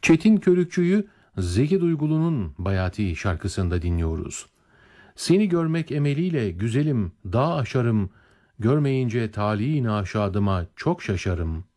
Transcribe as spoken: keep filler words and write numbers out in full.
Çetin Körükçü'yü Zeki Duygulu'nun Bayati şarkısında dinliyoruz. Seni görmek emeliyle güzelim dağ aşarım, görmeyince talihin aşadıma çok şaşarım.